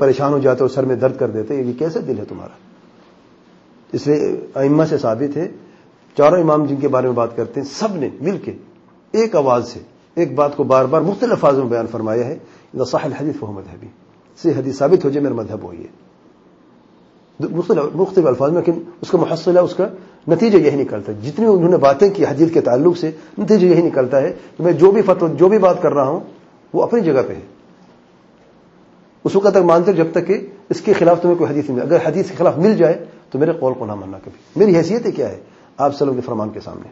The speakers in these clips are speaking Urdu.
پریشان ہو جاتے اور سر میں درد کر دیتے. یہ کیسے دل ہے تمہارا؟ اس لیے ائمہ سے ثابت ہے, چاروں امام جن کے بارے میں بات کرتے ہیں سب نے مل کے ایک آواز سے ایک بات کو بار بار مختلف الفاظ میں بیان فرمایا ہے, اذا صح الحدیث فهو مذهبی, سے حدیث ثابت ہو جائے میرا مذہب وہی ہے. مختلف الفاظ میں, لیکن اس کا محصلہ, اس کا نتیجہ یہی نکلتا ہے. جتنی انہوں نے باتیں کی حدیث کے تعلق سے, نتیجہ یہی نکلتا ہے کہ میں جو بھی فتویٰ جو بھی بات کر رہا ہوں وہ اپنی جگہ پہ ہے. اس وقت تک مانتے جب تک کہ اس کے خلاف تمہیں کوئی حدیث نہیں ملے. اگر حدیث کے خلاف مل جائے تو میرے قول کو نہ ماننا کبھی. میری حیثیت کیا ہے آپ صلی اللہ علیہ وسلم کے فرمان کے سامنے؟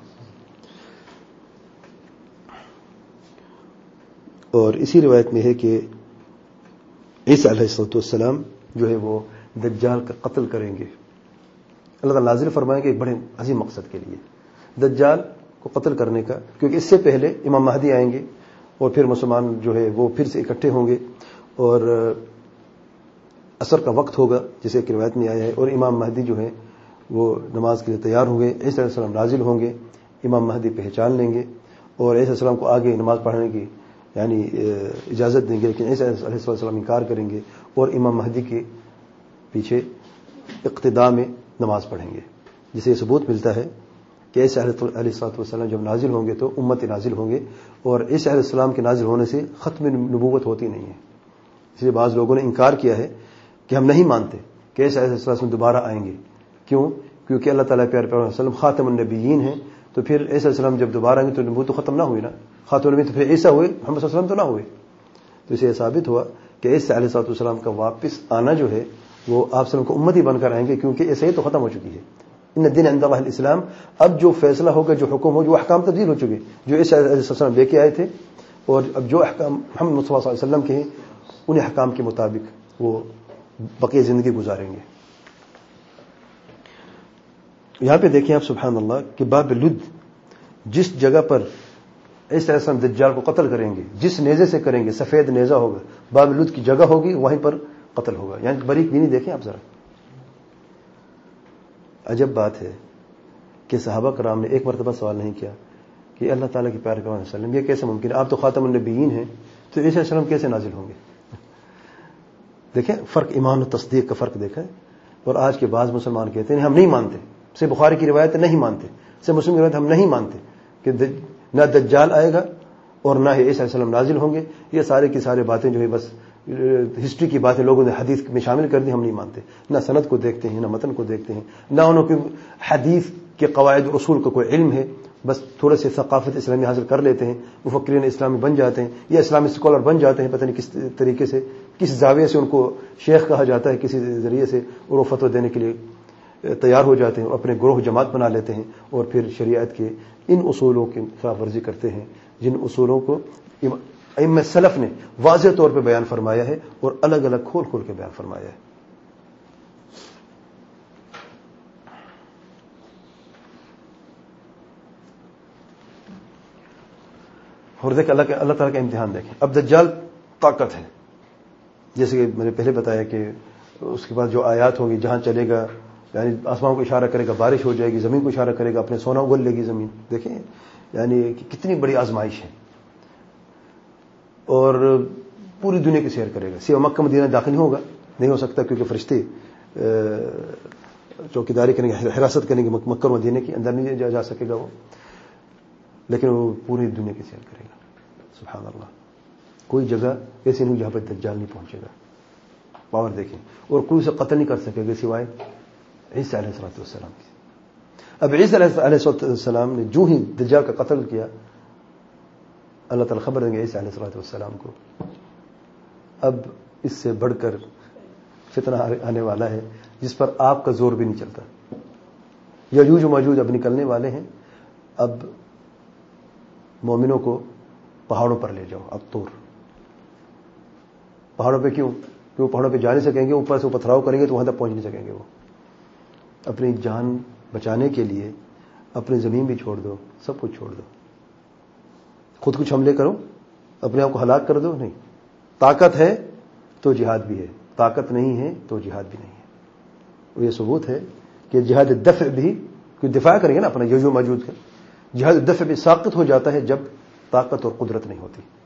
اور اسی روایت میں ہے کہ عیسیٰ علیہ السلام جو ہے وہ دجال کا قتل کریں گے. اللہ تعالیٰ نازل فرمائیں گے ایک بڑے عظیم مقصد کے لیے, دجال کو قتل کرنے کا, کیونکہ اس سے پہلے امام مہدی آئیں گے اور پھر مسلمان جو ہے وہ پھر سے اکٹھے ہوں گے اور عصر کا وقت ہوگا جیسے کہ روایت میں آیا ہے, اور امام مہدی جو ہے وہ نماز کے لیے تیار ہوں گے. عیسیٰ علیہ السلام نازل ہوں گے, امام مہدی پہچان لیں گے اور عیسیٰ علیہ السلام کو آگے نماز پڑھنے کی یعنی اجازت دیں گے, لیکن عیسیٰ علیہ السلام انکار کریں گے اور امام مہدی کے پیچھے اقتداء میں نماز پڑھیں گے. جسے یہ ثبوت ملتا ہے کہ عیسیٰ علیہ السلام جب نازل ہوں گے تو امت نازل ہوں گے, اور عیسیٰ علیہ السلام کے نازل ہونے سے ختم نبوت ہوتی نہیں ہے. اس لیے بعض لوگوں نے انکار کیا ہے کہ ہم نہیں مانتے کہ عیسیٰ علیہ السلام دوبارہ آئیں گے. کیوں؟ کیونکہ اللہ تعالیٰ پیارے پیغمبر صلی اللہ علیہ وسلم خاتم النبیین ہیں, تو پھر عیسیٰ علیہ السلام جب دوبارہ آئیں گے تو نبوت تو ختم نہ ہوئی نا. خاتم النبیین تو پھر عیسیٰ ہوئے, محمد صلی اللہ علیہ وسلم تو نہ ہوئے. تو اسے یہ ثابت ہوا کہ عیسیٰ علیہ السلام کا واپس آنا جو ہے وہ آپ صلی اللہ علیہ وسلم کو امتی بن کر آئیں گے, کیونکہ عیسائی تو ختم ہو چکی ہے. ان الدین عند اللہ الاسلام, اب جو فیصلہ ہوگا, جو حکم ہو, جو احکام تبدیل ہو چکے, جو عیسیٰ علیہ السلام لے کے آئے تھے, اور اب جو احکام محمد صلی اللہ علیہ وسلم کے ہیں ان احکام کے مطابق وہ بقیہ زندگی گزاریں گے. یہاں پہ دیکھیں آپ سبحان اللہ کہ باب لد, جس جگہ پر عیسیٰ علیہ السلام دجال کو قتل کریں گے, جس نیزے سے کریں گے, سفید نیزہ ہوگا, باب لد کی جگہ ہوگی, وہیں پر قتل ہوگا. یعنی باریک بینی دیکھیں آپ ذرا. عجب بات ہے کہ صحابہ کرام نے ایک مرتبہ سوال نہیں کیا کہ اللہ تعالیٰ کے پیارے پیغمبر صلی اللہ علیہ وسلم یہ کیسے ممکن ہے, آپ تو خاتم النبیین ہیں, تو عیسیٰ علیہ السلام کیسے نازل ہوں گے؟ دیکھیں فرق, ایمان و تصدیق کا فرق دیکھیں. اور آج کے بعض مسلمان کہتے ہیں ہم نہیں مانتے, سے بخاری کی روایت نہیں مانتے, سے مسلم کی روایت ہم نہیں مانتے کہ نہ دجال آئے گا اور نہ ہی عیسیٰ علیہ السلام نازل ہوں گے. یہ سارے کی سارے باتیں جو ہے بس ہسٹری کی باتیں لوگوں نے حدیث میں شامل کر دی, ہم نہیں مانتے. نہ سند کو دیکھتے ہیں, نہ متن کو دیکھتے ہیں, نہ انہوں کو حدیث کے قواعد و اصول کا کوئی علم ہے. بس تھوڑے سے ثقافت اسلامی حاصل کر لیتے ہیں, مفکرین اسلامی بن جاتے ہیں یا اسلامی اسکالر بن جاتے ہیں, پتہ نہیں کس طریقے سے, کس زاویے سے ان کو شیخ کہا جاتا ہے, کسی ذریعے سے, اور وہ فتویٰ دینے کے لیے تیار ہو جاتے ہیں, اپنے گروہ جماعت بنا لیتے ہیں, اور پھر شریعت کے ان اصولوں کی خلاف ورزی کرتے ہیں جن اصولوں کو ائمہ سلف نے واضح طور پہ بیان فرمایا ہے اور الگ الگ کھول کھول کے بیان فرمایا ہے. اور دیکھ اللہ تعالیٰ کا امتحان دیکھیں. اب دجال طاقت ہے, جیسے کہ میں نے پہلے بتایا کہ اس کے بعد جو آیات ہوگی, جہاں چلے گا یعنی آسمان کو اشارہ کرے گا بارش ہو جائے گی, زمین کو اشارہ کرے گا اپنے سونا اگل لے گی زمین. دیکھیں یعنی کتنی بڑی آزمائش ہے, اور پوری دنیا کی سیر کرے گا. سوائے مکہ مدینہ داخل نہیں ہوگا, نہیں ہو سکتا کیونکہ فرشتے چوکیداری کریں گے, حراست کریں گے مکہ اور مدینہ کی, اندر نہیں جا سکے گا وہ, لیکن وہ پوری دنیا کی سیر کرے گا. سبحان اللہ, کوئی جگہ ایسی نہیں جہاں پہ دجال نہیں پہنچے گا. پاور دیکھیں, اور کوئی اسے قتل نہیں کر سکے گا سوائے عیسیٰ علیہ السلام کی. اب عیسیٰ علیہ السلام نے جو ہی دجال کا قتل کیا, اللہ تعالیٰ خبر دیں گے عیسیٰ علیہ السلام کو, اب اس سے بڑھ کر فتنہ آنے والا ہے جس پر آپ کا زور بھی نہیں چلتا. یجوج و ماجوج اب نکلنے والے ہیں. اب مومنوں کو پہاڑوں پر لے جاؤ. اب طور پہاڑوں پہ کیوں؟ کہ وہ پہاڑوں پہ جا نہیں سکیں گے, اوپر سے وہ پتھراؤ کریں گے تو وہاں تک پہنچ نہیں سکیں گے. وہ اپنی جان بچانے کے لیے اپنی زمین بھی چھوڑ دو, سب کچھ چھوڑ دو, خود کچھ حملے کرو, اپنے آپ کو ہلاک کر دو. نہیں, طاقت ہے تو جہاد بھی ہے, طاقت نہیں ہے تو جہاد بھی نہیں ہے. اور یہ ثبوت ہے کہ جہاد دفع بھی, کوئی دفاع کریں گے نا اپنا یجوج و ماجوج کا, جہاد دفع بھی ساقط ہو جاتا ہے جب طاقت اور قدرت نہیں ہوتی.